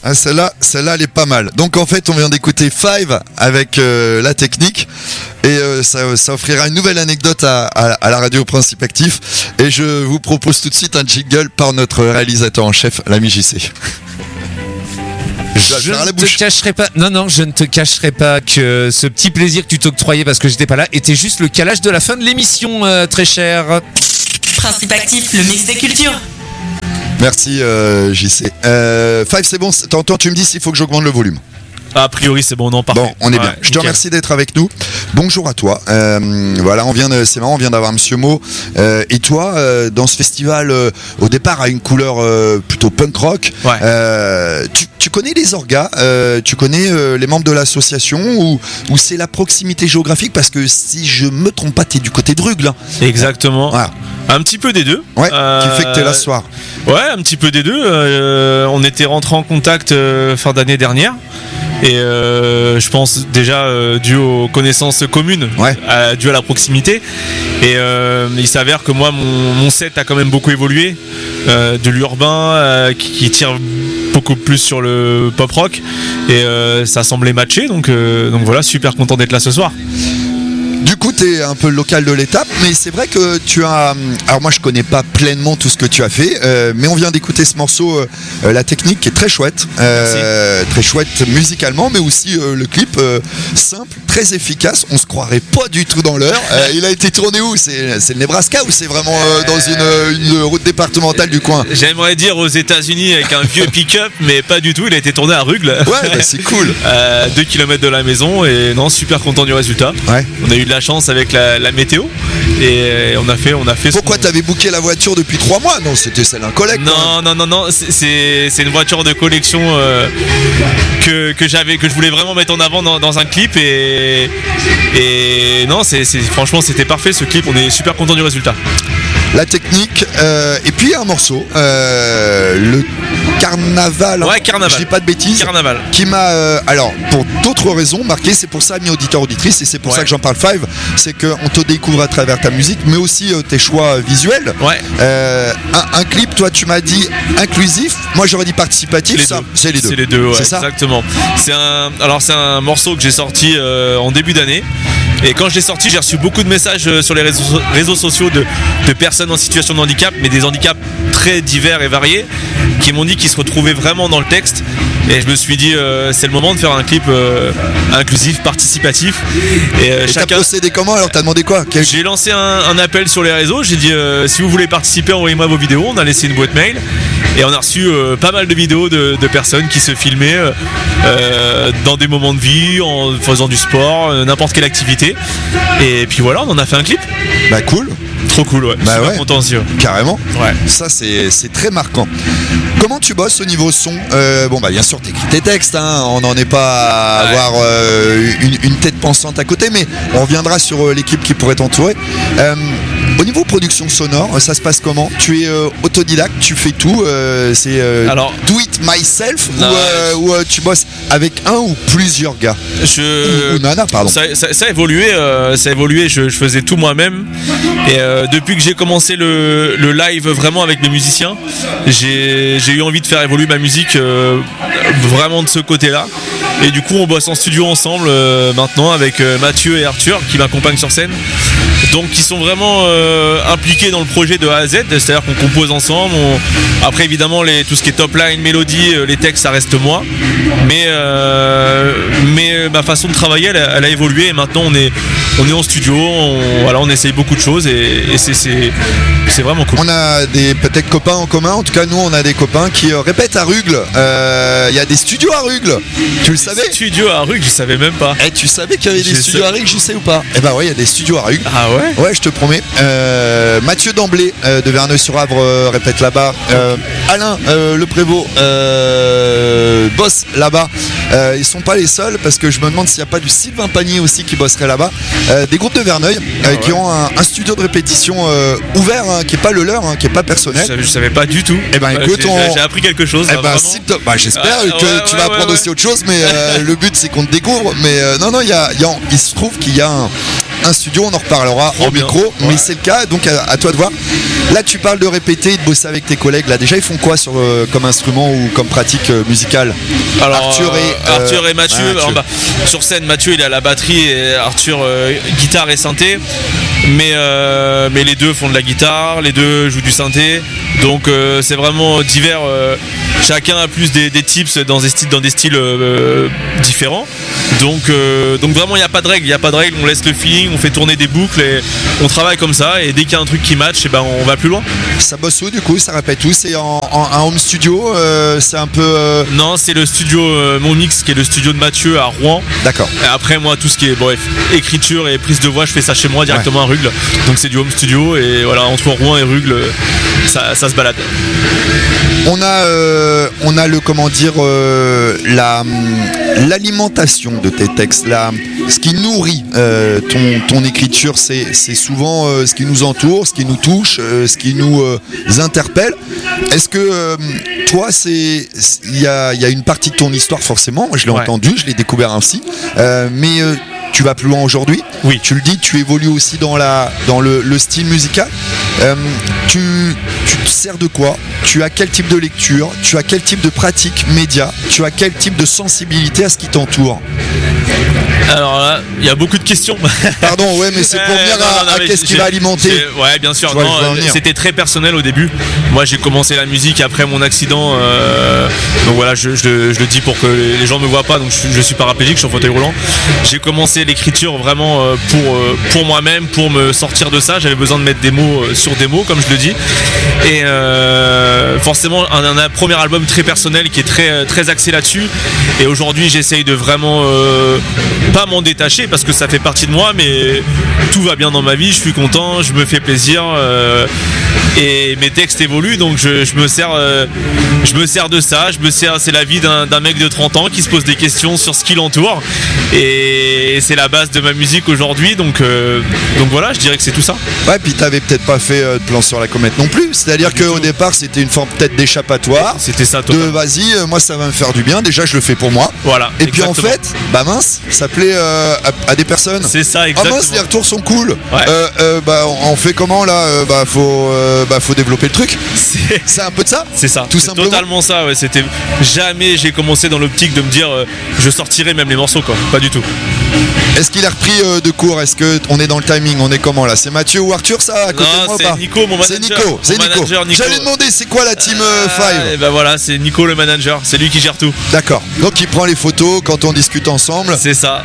Ah, celle-là, elle est pas mal. Donc en fait, on vient d'écouter Five avec la technique. Et ça offrira une nouvelle anecdote à la radio Principe Actif. Et je vous propose tout de suite un jingle par notre réalisateur en chef, l'ami JC. Je ne te cacherai pas. Non, je ne te cacherai pas que ce petit plaisir que tu t'octroyais parce que j'étais pas là était juste le calage de la fin de l'émission, très cher. Principe Actif, le mix des cultures. Merci JC. Five, c'est bon. T'entends, tu me dis s'il faut que j'augmente le volume. A priori, c'est bon, non, parfait. Bon, on est bien. Je te remercie d'être avec nous. Bonjour à toi. Voilà, c'est marrant, on vient d'avoir Monsieur Mo. Et toi, dans ce festival, au départ, a une couleur plutôt punk rock. Ouais. Tu connais les orgas, tu connais les membres de l'association ou c'est la proximité géographique parce que si je me trompe pas, t'es du côté de Rugles. Exactement. Voilà. Un petit peu des deux. Ouais. Qui fait que t'es là ce soir. Ouais, un petit peu des deux. On était rentrés en contact fin d'année dernière. Et je pense déjà dû aux connaissances communes, dû à la proximité. Et il s'avère que moi mon set a quand même beaucoup évolué, de l'urbain qui tire beaucoup plus sur le pop rock et ça semblait matcher, donc voilà, super content d'être là ce soir. Du coup, tu es un peu le local de l'étape, mais c'est vrai que tu as... Alors moi, je connais pas pleinement tout ce que tu as fait, mais on vient d'écouter ce morceau, la technique qui est très chouette, très chouette musicalement, mais aussi le clip simple, très efficace. On se croirait pas du tout dans l'heure. Il a été tourné où ? C'est le Nebraska ou c'est vraiment dans une route départementale du coin ? J'aimerais dire aux États-Unis avec un vieux pick-up, mais pas du tout. Il a été tourné à Rugles. Ouais, bah c'est cool. 2 km de la maison et non, super content du résultat. Ouais. On a eu de la chance avec la météo et on a fait. Pourquoi t'avais booké la voiture depuis 3 mois ? Non, c'était celle d'un collègue. Non, c'est une voiture de collection que je voulais vraiment mettre en avant dans un clip et non, franchement c'était parfait ce clip. On est super content du résultat. La technique et puis un morceau, le Carnaval. Ouais, Carnaval. Je dis pas de bêtises. Carnaval. Qui m'a, alors pour d'autres raisons marqué. C'est pour ça, amis auditeurs auditrices, et c'est pour ça que j'en parle Five, c'est qu'on te découvre à travers ta musique, mais aussi tes choix visuels. Ouais. Un clip, toi tu m'as dit inclusif. Moi j'aurais dit participatif. C'est les deux. C'est les deux. Ouais, c'est ça. Exactement. C'est un morceau que j'ai sorti en début d'année. Et quand je l'ai sorti, j'ai reçu beaucoup de messages sur les réseaux sociaux de personnes en situation de handicap, mais des handicaps très divers et variés, qui m'ont dit qu'ils se retrouvaient vraiment dans le texte. Et je me suis dit, c'est le moment de faire un clip inclusif, participatif. Et t'as procédé comment alors ? T'as demandé quoi ? J'ai lancé un appel sur les réseaux. J'ai dit, si vous voulez participer, envoyez-moi vos vidéos. On a laissé une boîte mail. Et on a reçu pas mal de vidéos de personnes qui se filmaient dans des moments de vie, en faisant du sport, n'importe quelle activité. Et puis voilà, on en a fait un clip. Bah cool. Trop cool, ouais. Bah super ouais. content aussi. Carrément. Ouais. Ça c'est très marquant. Comment tu bosses au niveau son ? Bon bah bien sûr t'écris tes textes, hein. On n'en est pas à avoir une tête pensante à côté, mais on reviendra sur l'équipe qui pourrait t'entourer. Au niveau production sonore, ça se passe comment ? Tu es autodidacte, tu fais tout, c'est do it myself ou tu bosses avec un ou plusieurs gars ou nana, pardon. Ça a évolué, je faisais tout moi-même et depuis que j'ai commencé le live vraiment avec mes musiciens, j'ai eu envie de faire évoluer ma musique vraiment de ce côté-là. Et du coup on bosse en studio ensemble maintenant avec Mathieu et Arthur qui m'accompagnent sur scène. Donc qui sont vraiment impliqués dans le projet de A à Z, c'est-à-dire qu'on compose ensemble. Après évidemment tout ce qui est top line, mélodie, les textes ça reste moi. Mais ma façon de travailler elle a évolué et maintenant on est en studio, on essaye beaucoup de choses et c'est vraiment cool. On a peut-être copains en commun, en tout cas nous on a des copains qui répètent à Rugles. Il y a des studios à Rugles. Tu le savais ? Studios à Rugles, je savais même pas. Tu savais qu'il y avait des studios à Rugles, je sais ou pas ? Eh bah ouais, il y a des studios à Rugles. Ah ouais ? Ouais, je te promets. Mathieu D'Amblay de Verneuil-sur-Avre répète là-bas. Alain Le Prévost bosse là-bas. Ils sont pas les seuls parce que je me demande s'il n'y a pas du Sylvain Panier aussi qui bosserait là-bas. Des groupes de Verneuil qui ont un studio de répétition ouvert, hein, qui est pas le leur, hein, qui est pas personnel. Je savais pas du tout. Eh ben écoute, j'ai appris quelque chose. J'espère que tu vas apprendre aussi autre chose, mais le but c'est qu'on te découvre. Mais non, il se trouve qu'il y a un studio, on en reparlera en micro, mais c'est le cas, donc à toi de voir. Là tu parles de répéter, de bosser avec tes collègues, là déjà ils font quoi comme instrument ou comme pratique musicale? Alors Arthur et Mathieu, alors, sur scène Mathieu il est à la batterie et Arthur guitare et synthé, mais les deux font de la guitare, les deux jouent du synthé, donc c'est vraiment divers, chacun a plus des tips dans des styles différents, donc vraiment il n'y a pas de règle, on laisse le feeling, on fait tourner des boucles et on travaille comme ça, et dès qu'il y a un truc qui match, et ben on va plus loin. Ça bosse où du coup, ça répète où? C'est en home studio, c'est un peu... Non, c'est le studio Mon Mix qui est le studio de Mathieu à Rouen. D'accord. Et après moi tout ce qui est écriture et prise de voix, je fais ça chez moi directement à Rugles, donc c'est du home studio, et voilà, entre Rouen et Rugles ça se balade. On a le comment dire l'alimentation de tes textes, ce qui nourrit ton écriture, c'est souvent ce qui nous entoure, ce qui nous touche, ce qui nous interpelle. Est-ce que toi, il y a une partie de ton histoire forcément, je l'ai entendu, je l'ai découvert ainsi, mais tu vas plus loin aujourd'hui. Oui. Tu le dis, tu évolues aussi dans le style musical. Tu te sers de quoi? Tu as quel type de lecture? Tu as quel type de pratique média? Tu as quel type de sensibilité à ce qui t'entoure? Alors là, il y a beaucoup de questions. Pardon, ouais, mais c'est pour venir à qu'est-ce qui va alimenter. Ouais, bien sûr. Non, c'était très personnel au début. Moi, j'ai commencé la musique après mon accident. Donc voilà, je le dis pour que les gens ne me voient pas. Donc je suis paraplégique, je suis en fauteuil roulant. J'ai commencé l'écriture vraiment pour moi-même, pour me sortir de ça. J'avais besoin de mettre des mots sur des mots, comme je le dis. Et forcément, un premier album très personnel qui est très, très axé là-dessus. Et aujourd'hui, j'essaye de vraiment pas m'en détacher parce que ça fait partie de moi, mais tout va bien dans ma vie, je suis content, je me fais plaisir et mes textes évoluent, donc je me sers de ça, c'est la vie d'un mec de 30 ans qui se pose des questions sur ce qui l'entoure, et c'est la base de ma musique aujourd'hui, donc voilà, je dirais que c'est tout ça. Ouais, puis t'avais peut-être pas fait de plan sur la comète non plus, c'est-à-dire qu'au départ c'était une forme peut-être d'échappatoire, c'était ça, de vas-y, moi ça va me faire du bien, déjà je le fais pour moi, voilà, et puis exactement. En fait, bah mince, ça plaît à des personnes. C'est ça, exactement. Ah mince, les retours sont cool. Ouais. On fait comment là? Faut développer le truc. C'est un peu de ça. C'est ça. Tout simplement. Totalement ça. Ouais. C'était jamais j'ai commencé dans l'optique de me dire je sortirai même les morceaux, quoi. Pas du tout. Est-ce qu'il a repris de cours? Est-ce que on est dans le timing? On est comment là? C'est Mathieu ou Arthur ça à côté de moi? C'est Nico, mon manager. C'est Nico. J'allais demander c'est quoi la team 5? Et ben voilà, c'est Nico le manager. C'est lui qui gère tout. D'accord. Donc il prend les photos quand on discute ensemble. C'est ça.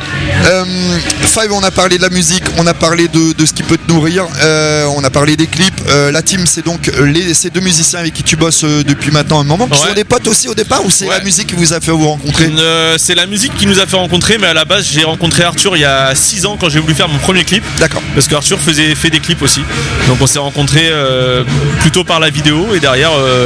Five, on a parlé de la musique, on a parlé de ce qui peut te nourrir, on a parlé des clips. La team, c'est donc ces deux musiciens avec qui tu bosses depuis maintenant un moment, qui sont des potes aussi au départ, ou c'est la musique qui vous a fait vous rencontrer? C'est la musique qui nous a fait rencontrer, mais à la base j'ai rencontré Arthur il y a 6 ans quand j'ai voulu faire mon premier clip. D'accord. Parce qu'Arthur fait des clips aussi, donc on s'est rencontrés plutôt par la vidéo, et derrière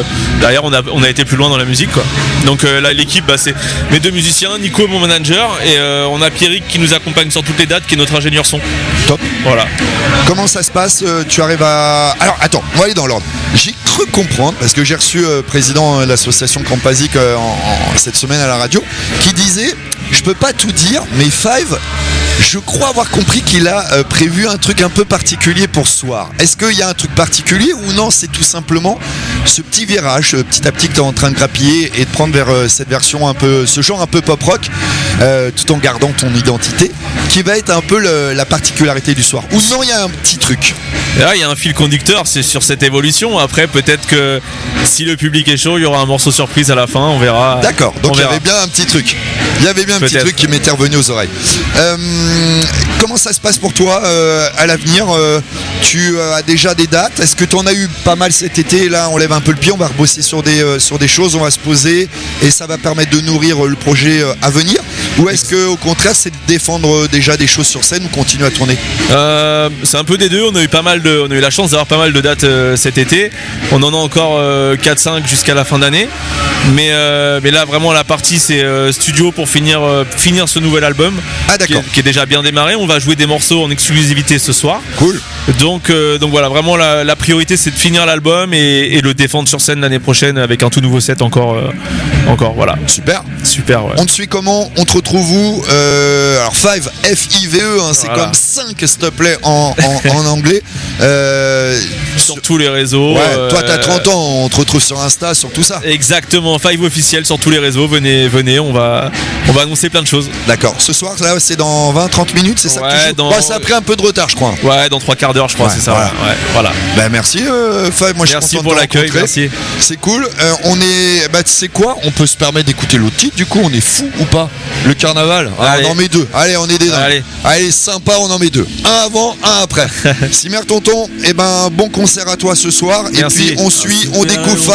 on a été plus loin dans la musique, quoi. Donc là, l'équipe, c'est mes deux musiciens, Nico mon manager, et on a Pierrick qui nous accompagne sur toutes les dates, qui est notre ingénieur son. Top. Voilà. Comment ça se passe? Tu arrives à... Alors attends, on va aller dans l'ordre. J'ai cru comprendre, parce que j'ai reçu président de l'association Campasic cette semaine à la radio, qui disait, je peux pas tout dire, mais Five, je crois avoir compris qu'il a prévu un truc un peu particulier pour ce soir. Est-ce qu'il y a un truc particulier, ou non, c'est tout simplement ce petit virage petit à petit que tu es en train de grappiller et de prendre vers cette version un peu, ce genre un peu pop rock, tout en gardant ton identité, qui va être un peu la particularité du soir? Ou non, il y a un petit truc? Et là, il y a un fil conducteur, c'est sur cette évolution. Après, peut-être que si le public est chaud, il y aura un morceau surprise à la fin, on verra. D'accord, donc il y avait bien un petit truc. Il y avait bien un petit truc qui m'était revenu aux oreilles. Comment ça se passe pour toi à l'avenir? Tu as déjà des dates? Est-ce que tu en as eu pas mal cet été? Là, on lève un peu le pied, on va rebosser sur des choses, on va se poser et ça va permettre de nourrir le projet à venir? Ou est-ce que au contraire, c'est de défendre déjà des choses sur scène ou continuer à tourner? C'est un peu des deux. On a eu la chance d'avoir pas mal de dates cet été. On en a encore 4-5 jusqu'à la fin d'année. Mais là vraiment la partie c'est studio pour finir ce nouvel album. Ah d'accord. Qui est déjà bien démarré. On va jouer des morceaux en exclusivité ce soir. Cool. Donc voilà, vraiment la priorité c'est de finir l'album et le défendre sur scène l'année prochaine avec un tout nouveau set encore voilà. Super. Ouais. On te suit comment? On te retrouve où? Alors 5 F-I-V-E, hein, c'est Voilà. comme 5 s'il te plaît en anglais. Sur tous les réseaux. Ouais, toi t'as 30 ans, on te retrouve sur Insta, sur tout ça. Exactement, 5 officiel sur tous les réseaux. Venez, on va annoncer plein de choses. D'accord. Ce soir là c'est dans 20-30 minutes, c'est ça que tu joues? Ça a pris un peu de retard je crois. Ouais, dans 3 quarts d'heure je crois, Ouais, c'est ça. voilà. Ouais, voilà. Bah merci Five, moi je suis Merci content pour de te l'accueil, rencontrer. merci. C'est cool. On est, tu sais quoi, on peut se permettre d'écouter l'autre titre. Du coup, on est fou ou pas? Le carnaval. Allez. On en met 2. Allez, on est des dingues. Allez. Sympa, on en met 2. Un avant, un après. Simer tonton, bon concert à toi ce soir. Merci. Et puis on suit, on découvre